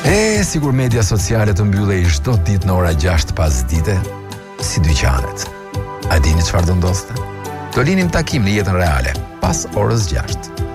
Sigur media sociale të mbyllej çdo ditë në ora 6 pasdite, si dyqanet. A dini çfarë do ndoste? Do linim takim në jetën reale pas orës 6.